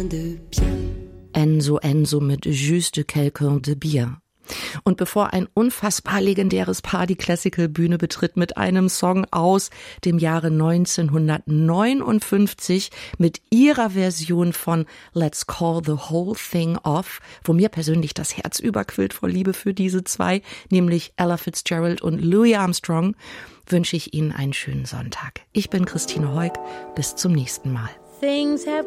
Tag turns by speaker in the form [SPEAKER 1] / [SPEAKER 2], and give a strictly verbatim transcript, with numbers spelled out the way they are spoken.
[SPEAKER 1] rien de bien.
[SPEAKER 2] Enzo Enzo mit Juste quelqu'un de bien. Und bevor ein unfassbar legendäres Paar die Classical-Bühne betritt mit einem Song aus dem Jahre neunzehnhundertneunundfünfzig mit ihrer Version von Let's Call the Whole Thing Off, wo mir persönlich das Herz überquillt vor Liebe für diese zwei, nämlich Ella Fitzgerald und Louis Armstrong, wünsche ich Ihnen einen schönen Sonntag. Ich bin Christine Heuk. Bis zum nächsten Mal.
[SPEAKER 1] Things have